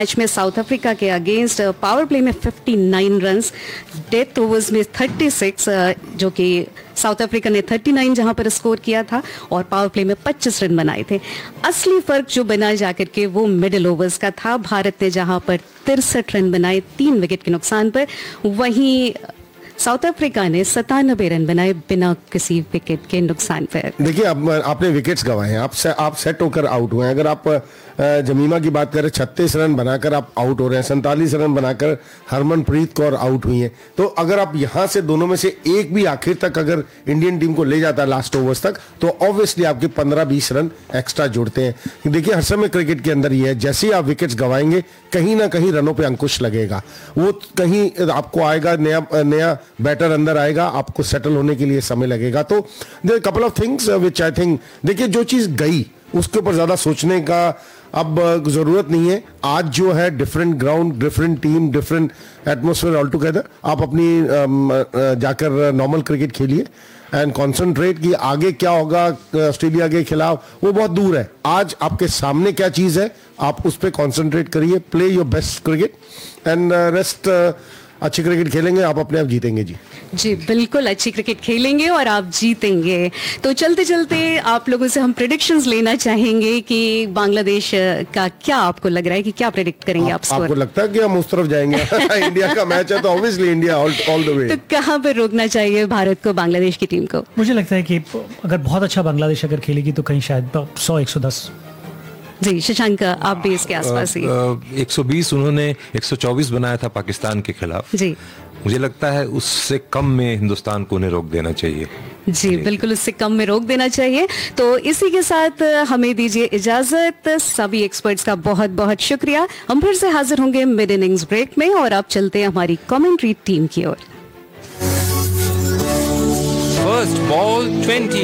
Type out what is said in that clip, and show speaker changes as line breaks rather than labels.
Match में south Africa के against power play में 59 रन्स, डेथ ओवर्स में 36, जो कि साउथ अफ्रीका ने 39 जहां पर स्कोर किया था और पावर प्ले में 25 रन बनाए थे। असली फर्क जो बना जाकर के वो मिडिल ओवर्स का था। भारत ने जहां पर 63 रन बनाए 3 विकेट के नुकसान पर, वहीं साउथ अफ्रीका ने 97 रन बनाए बिना किसी विकेट के नुकसान पर।
देखिए, आपने विकेट्स गंवाए हैं, आप सेट होकर आउट हुए हैं। अगर आप जमीमा की बात करें, 36 रन बनाकर आप आउट हो रहे हैं, 47 रन बनाकर हरमनप्रीत कौर आउट हुई हैं। तो अगर आप यहां से दोनों में से एक भी आखिर तक अगर इंडियन टीम को ले जाता है लास्ट ओवर्स तक, तो ऑब्वियसली आपके 15-20 रन एक्स्ट्रा जुड़ते हैं। देखिए, हर समय क्रिकेट के अंदर ये है, जैसे ही आप विकेट्स गंवाएंगे कहीं ना कहीं रनों पे अंकुश लगेगा, वो कहीं आपको आएगा, नया बैटर अंदर आएगा, आपको सेटल होने के लिए समय लगेगा। तो there couple of things which I think, देखिए जो चीज गई उसके ऊपर ज्यादा सोचने का अब जरूरत नहीं है। आज जो है different ground, different team, different atmosphere all together. आप अपनी जाकर नॉर्मल क्रिकेट खेलिए एंड कॉन्सेंट्रेट कि आगे क्या होगा ऑस्ट्रेलिया के खिलाफ, वो बहुत दूर है। आज आपके सामने क्या चीज है, आप उस पर कॉन्सेंट्रेट करिए, play your best cricket and rest. अच्छी क्रिकेट खेलेंगे, आप अपने आप जीतेंगे। जी
बिल्कुल, अच्छी क्रिकेट खेलेंगे और आप जीतेंगे। तो चलते चलते आप लोगों से हम प्रेडिक्शंस लेना चाहेंगे कि बांग्लादेश का क्या आपको लग रहा है कि क्या प्रेडिक्ट करेंगे आप स्कोर?
आपको लगता है कि हम उस तरफ जाएंगे? इंडिया का मैच है तो obviously India all the way.
तो कहां पर रोकना चाहिए भारत को, बांग्लादेश की टीम को?
मुझे लगता है कि अगर बहुत अच्छा बांग्लादेश अगर खेलेगी तो कहीं शायद 100-110।
जी शशांक, आप भी इसके आसपास ही।
120 उन्होंने 124 बनाया था पाकिस्तान के खिलाफ।
जी,
मुझे लगता है उससे कम में हिंदुस्तान को उन्हें रोक देना चाहिए।
जी बिल्कुल, उससे कम में रोक देना चाहिए। तो इसी के साथ हमें दीजिए इजाजत। सभी एक्सपर्ट्स का बहुत बहुत शुक्रिया। हम फिर से हाजिर होंगे मिड इनिंग्स ब्रेक में और आप चलते हैं हमारी कमेंट्री टीम की ओर।
First ball 20